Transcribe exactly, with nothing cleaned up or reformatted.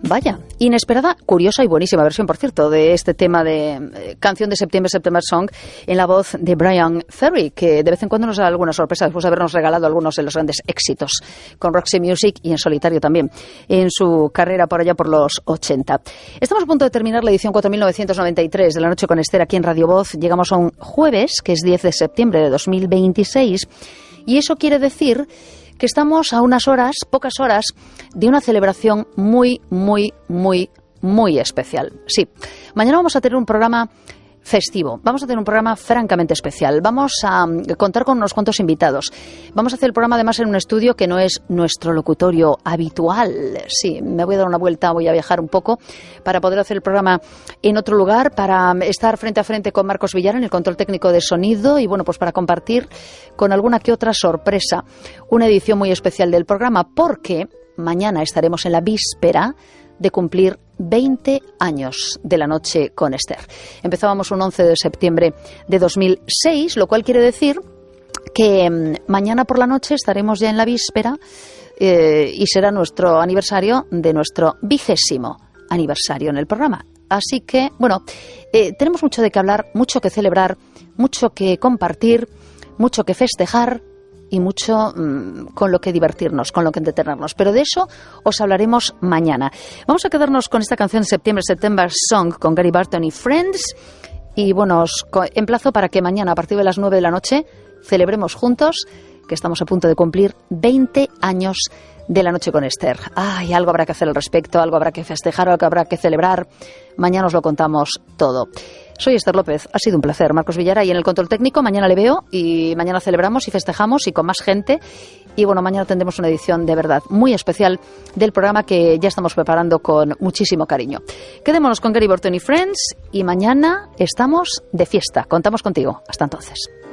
Vaya, inesperada, curiosa y buenísima versión, por cierto, de este tema de eh, canción de septiembre, September Song, en la voz de Bryan Ferry, que de vez en cuando nos da alguna sorpresa después de habernos regalado algunos de los grandes éxitos con Roxy Music y en solitario también en su carrera por allá por los ochenta. Estamos a punto de terminar la edición cuatro mil novecientos noventa y tres de La Noche con Esther aquí en Radio Voz. Llegamos a un jueves, que es diez de septiembre de dos mil veintiséis, y eso quiere decir que estamos a unas horas, pocas horas, de una celebración muy, muy, muy, muy especial. Sí, mañana vamos a tener un programa festivo, vamos a tener un programa francamente especial, vamos a contar con unos cuantos invitados, vamos a hacer el programa además en un estudio que no es nuestro locutorio habitual. Sí, me voy a dar una vuelta, voy a viajar un poco para poder hacer el programa en otro lugar, para estar frente a frente con Marcos Villar en el control técnico de sonido y bueno, pues para compartir con alguna que otra sorpresa una edición muy especial del programa, porque mañana estaremos en la víspera de cumplir veinte años de La Noche con Esther. Empezábamos un once de septiembre de dos mil seis, lo cual quiere decir que mmm, mañana por la noche estaremos ya en la víspera eh, y será nuestro aniversario de nuestro vigésimo aniversario en el programa. Así que, bueno, eh, tenemos mucho de qué hablar, mucho que celebrar, mucho que compartir, mucho que festejar y mucho mmm, con lo que divertirnos, con lo que entretenernos. Pero de eso os hablaremos mañana. Vamos a quedarnos con esta canción de septiembre, September Song, con Gary Barton y Friends. Y bueno, os emplazo para que mañana, a partir de las nueve de la noche, celebremos juntos que estamos a punto de cumplir veinte años de La Noche con Esther. Ay, algo habrá que hacer al respecto, algo habrá que festejar, algo habrá que celebrar. Mañana os lo contamos todo. Soy Esther López, ha sido un placer. Marcos Villara y en el control técnico, mañana le veo y mañana celebramos y festejamos y con más gente. Y bueno, mañana tendremos una edición de verdad muy especial del programa que ya estamos preparando con muchísimo cariño. Quedémonos con Gary Barton y Friends y mañana estamos de fiesta. Contamos contigo. Hasta entonces.